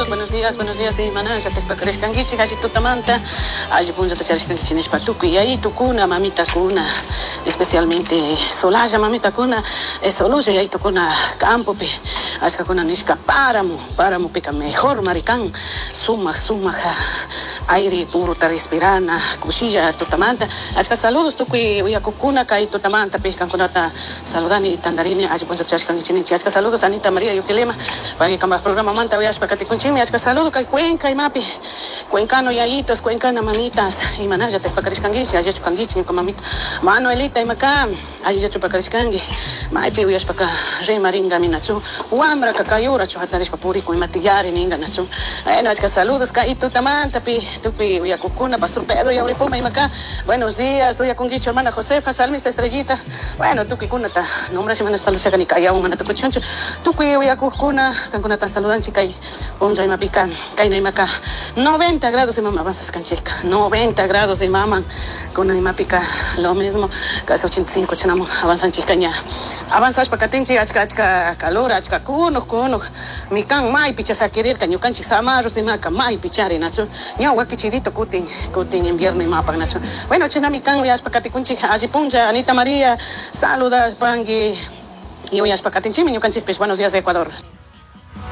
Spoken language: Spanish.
buenos días, mananja, te pakarishkangichi, hashi tutamanta, hashi punja tacharishkangichi nishpatuku, y ahí tukuna, mamita kuna, especialmente Solaya, mamita kuna, Soluja, y ahí tukuna campo, pe, ashka kuna nishka páramo, pica mejor, maricán, suma, aire puro, ta respirana, cuchilla, tutamanta, ashka saludos, tukui, uyakukuna, kai tutamanta, pe, kankunata, saludani, tandarini, hashi punja tacharishkangichi, ashka saludos, Anita María, Yuquilema, para que el programa manta voy a Pacatikunchimi, achka saludo kay Cuenca y mapi, cuencano yayitos, cuencana mamitas, y manaya te pacarishkangichi, allá chukangichi, con mamita, Manuelita y macá, allá chupacarishkangi, maipi voy a paca, rey maringa minachu, uambra kakayura chuhatarish papuri con matillari ninga nachu, bueno, achka saludos kay tutamanta, tupi voy a cucuna, Pastor Pedro y Auripuma y macá, buenos días, voy a conguicho hermana Josefa, Salmista Estrellita, bueno, tuki kunata, nombra si menos talusha ni kaya un manata kuchunchu, tuki voy a cucuna, kankunata saludan chica y ponja y mapica, caina y maca, 90 grados de mama avanzas cancheca, 90 grados de mama con y mapica, lo mismo, casi 85 chenamo avanzan chicaña, avanzas pacatinchi, achka calor, achka kuno, mi can mai pichas a querer, caño canchi samarros de maca, mai pichare nacho, ña guaquichidito cutin invierno y mapa nacho, bueno, chena mi can, vias pacaticunchi, allí punja, Anita María, saludas, pangui, y voy a pacatinchi, mi canchi, buenos días de Ecuador.